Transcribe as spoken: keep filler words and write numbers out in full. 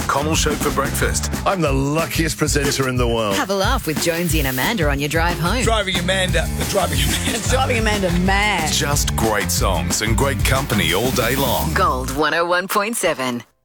Connell Show for breakfast. I'm the luckiest presenter in the world. Have a laugh with Jonesy and Amanda on your drive home. Driving Amanda. Driving Amanda. It's driving Amanda mad. Just great songs and great company all day long. Gold one oh one point seven.